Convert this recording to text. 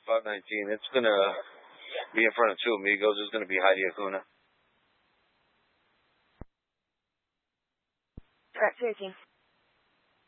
519. It's going to be in front of two amigos. It's going to be Heidi Acuna. Correct, 218.